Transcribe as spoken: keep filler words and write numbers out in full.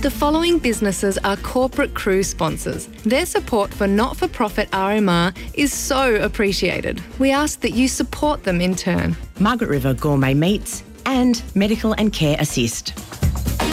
The following businesses are corporate cruise sponsors. Their support for not-for-profit R M R is so appreciated. We ask that you support them in turn. Margaret River Gourmet Meats and Medical and Care Assist.